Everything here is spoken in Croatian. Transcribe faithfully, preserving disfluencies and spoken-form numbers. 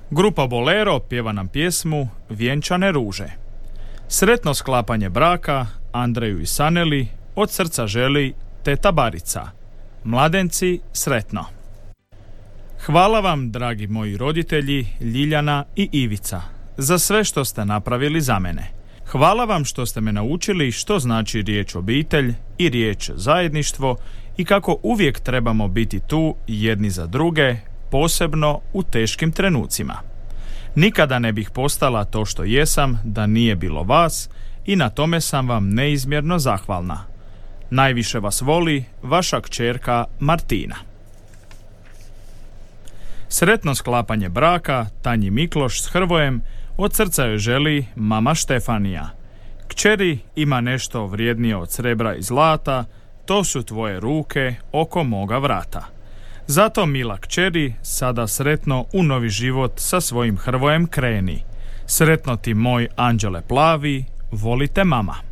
Grupa Bolero pjeva nam pjesmu Vjenčane ruže. Sretno sklapanje braka Andreju i Saneli od srca želi teta Barica. Mladenci, sretno. Hvala vam, dragi moji roditelji Ljiljana i Ivica, za sve što ste napravili za mene. Hvala vam što ste me naučili što znači riječ obitelj i riječ zajedništvo i kako uvijek trebamo biti tu jedni za druge, posebno u teškim trenucima. Nikada ne bih postala to što jesam da nije bilo vas i na tome sam vam neizmjerno zahvalna. Najviše vas voli vaša kćerka Martina. Sretno sklapanje braka Tanji Mikloš s Hrvojem od srca joj želi mama Štefanija. Kćeri, ima nešto vrijednije od srebra i zlata, to su tvoje ruke oko moga vrata. Zato, mila kćeri, sada sretno u novi život sa svojim Hrvojem kreni. Sretno ti moj anđele plavi, volite mama.